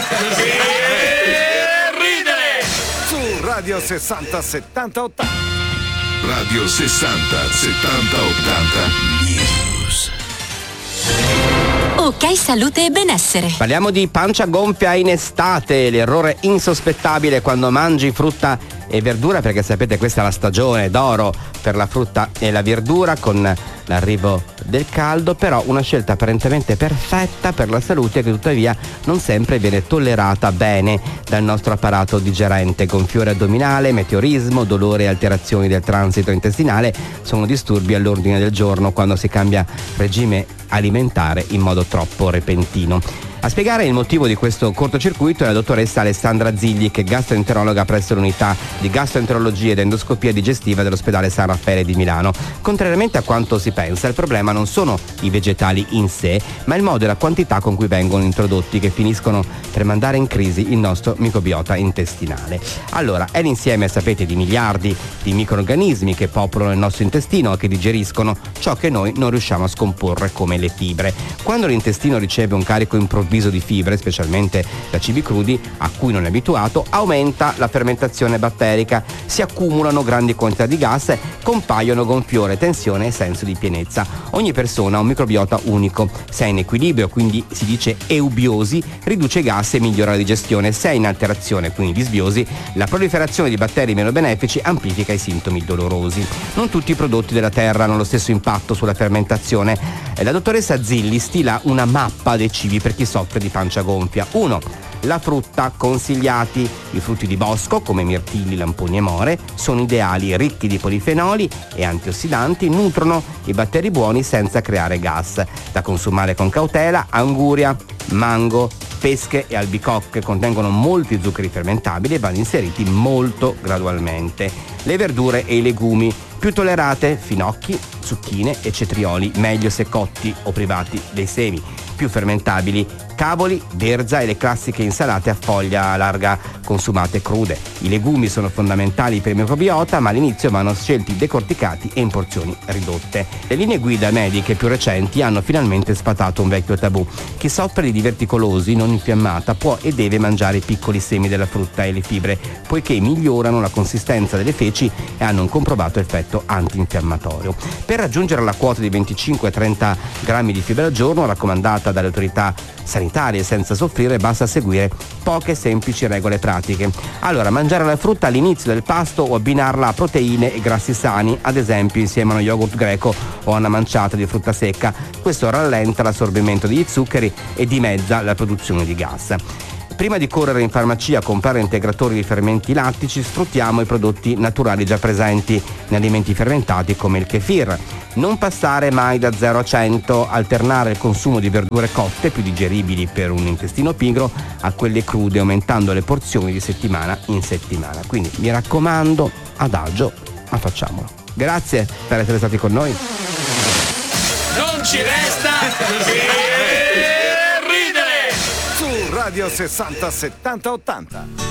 ridere. Su Radio 60 70 80. Radio 60 70 80 News. Ok, salute e benessere. Parliamo di pancia gonfia in estate, l'errore insospettabile quando mangi frutta e verdura, perché sapete questa è la stagione d'oro per la frutta e la verdura con l'arrivo del caldo, però una scelta apparentemente perfetta per la salute che tuttavia non sempre viene tollerata bene dal nostro apparato digerente. Gonfiore addominale, meteorismo, dolore e alterazioni del transito intestinale sono disturbi all'ordine del giorno quando si cambia regime alimentare in modo troppo repentino. A spiegare il motivo di questo cortocircuito è la dottoressa Alessandra Zilli, che è gastroenterologa presso l'unità di gastroenterologia ed endoscopia digestiva dell'ospedale San Raffaele di Milano. Contrariamente a quanto si pensa, il problema non sono i vegetali in sé, ma il modo e la quantità con cui vengono introdotti, che finiscono per mandare in crisi il nostro microbiota intestinale. Allora, è l'insieme, sapete, di miliardi di microrganismi che popolano il nostro intestino e che digeriscono ciò che noi non riusciamo a scomporre, come le fibre. Quando l'intestino riceve un carico improvviso di fibre, specialmente da cibi crudi a cui non è abituato, aumenta la fermentazione batterica, si accumulano grandi quantità di gas, compaiono gonfiore, tensione e senso di pienezza. Ogni persona ha un microbiota unico. Se è in equilibrio, quindi si dice eubiosi, riduce i gas e migliora la digestione. Se è in alterazione, quindi disbiosi, la proliferazione di batteri meno benefici amplifica i sintomi dolorosi. Non tutti i prodotti della terra hanno lo stesso impatto sulla fermentazione. La dottoressa Zilli stila una mappa dei cibi per chi soffre di pancia gonfia. 1. La frutta. Consigliati: i frutti di bosco come mirtilli, lamponi e more sono ideali, ricchi di polifenoli e antiossidanti, nutrono i batteri buoni senza creare gas. Da consumare con cautela: anguria, mango, pesche e albicocche contengono molti zuccheri fermentabili e vanno inseriti molto gradualmente. Le verdure e i legumi. Più tollerate: finocchi, zucchine e cetrioli, meglio se cotti o privati dei semi. Più fermentabili: cavoli, verza e le classiche insalate a foglia larga consumate crude. I legumi sono fondamentali per il microbiota, ma all'inizio vanno scelti decorticati e in porzioni ridotte. Le linee guida mediche più recenti hanno finalmente sfatato un vecchio tabù. Chi soffre di diverticolosi non infiammata può e deve mangiare i piccoli semi della frutta e le fibre, poiché migliorano la consistenza delle feci e hanno un comprovato effetto antinfiammatorio. Per raggiungere la quota di 25-30 grammi di fibra al giorno raccomandata dalle autorità sanitarie senza soffrire, basta seguire poche semplici regole pratiche. Allora, mangiare la frutta all'inizio del pasto o abbinarla a proteine e grassi sani, ad esempio insieme a uno yogurt greco o a una manciata di frutta secca. Questo rallenta l'assorbimento degli zuccheri e dimezza la produzione di gas. Prima di correre in farmacia a comprare integratori di fermenti lattici, sfruttiamo i prodotti naturali già presenti in alimenti fermentati come il kefir. Non passare mai da 0 a 100, alternare il consumo di verdure cotte, più digeribili per un intestino pigro, a quelle crude, aumentando le porzioni di settimana in settimana. Quindi mi raccomando, adagio, ma facciamolo. Grazie per essere stati con noi. Non ci resta che ridere. Su Radio 60 70 80.